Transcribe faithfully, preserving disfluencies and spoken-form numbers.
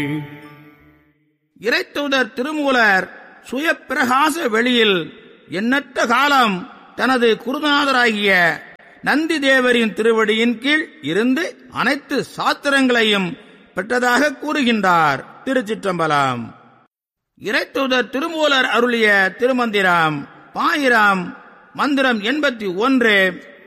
இறைத்தூதர் திருமூலர் சுய பிரகாச வெளியில் எண்ணற்ற காலம் தனது குருநாதராகிய நந்தி தேவரின் திருவடியின் கீழ் இருந்து அனைத்து சாத்திரங்களையும் பெற்றதாக கூறுகின்றார். திருச்சிற்றம்பலம். இறைத்தூதர் திருமூலர் அருளிய திருமந்திரம் பாயிரம் மந்திரம் எண்பத்தி ஒன்று.